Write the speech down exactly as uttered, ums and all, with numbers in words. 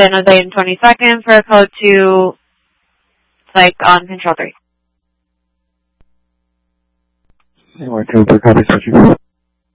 San Jose in twenty seconds for a code to psych on control three. Anyway, two, three, copy, switching.